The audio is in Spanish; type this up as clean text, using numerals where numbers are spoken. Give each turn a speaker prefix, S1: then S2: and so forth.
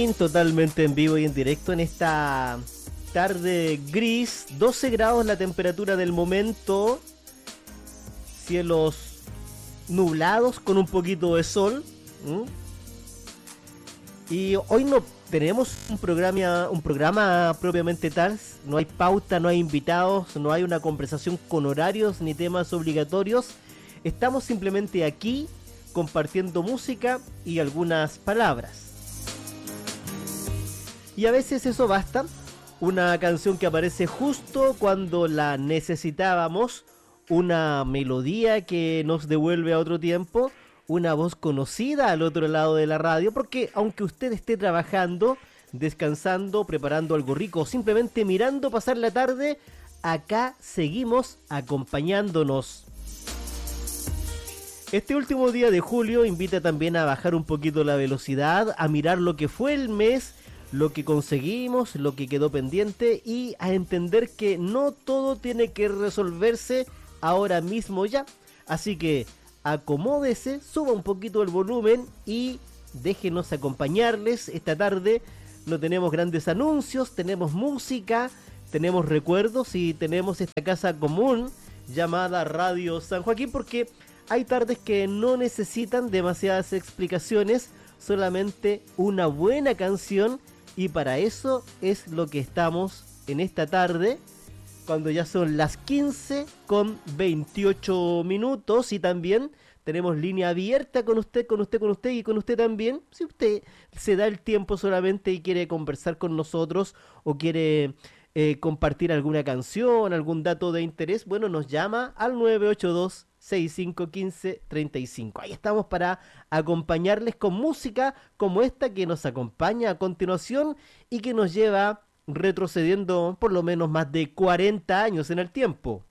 S1: totalmente en vivo y en directo en esta tarde gris, 12 grados la temperatura del momento, cielos nublados con un poquito de sol. Y hoy no tenemos un programa propiamente tal, no hay pauta, no hay invitados, no hay una conversación con horarios ni temas obligatorios. Estamos simplemente aquí compartiendo música y algunas palabras. Y a veces eso basta, una canción que aparece justo cuando la necesitábamos, una melodía que nos devuelve a otro tiempo, una voz conocida al otro lado de la radio, porque aunque usted esté trabajando, descansando, preparando algo rico o simplemente mirando pasar la tarde, acá seguimos acompañándonos. Este último día de julio invita también a bajar un poquito la velocidad, a mirar lo que fue el mes, lo que conseguimos, lo que quedó pendiente y a entender que no todo tiene que resolverse ahora mismo ya. Así que acomódese, suba un poquito el volumen y déjenos acompañarles esta tarde. No tenemos grandes anuncios, tenemos música, tenemos recuerdos y tenemos esta casa común llamada Radio San Joaquín, porque hay tardes que no necesitan demasiadas explicaciones, solamente una buena canción, y para eso es lo que estamos en esta tarde, cuando ya son las 15 con 28 minutos, y también tenemos línea abierta con usted y con usted también, si usted se da el tiempo solamente y quiere conversar con nosotros o quiere compartir alguna canción, algún dato de interés, bueno, nos llama al 982-6515-35. Ahí estamos para acompañarles con música como esta que nos acompaña a continuación y que nos lleva retrocediendo por lo menos más de 40 años en el tiempo.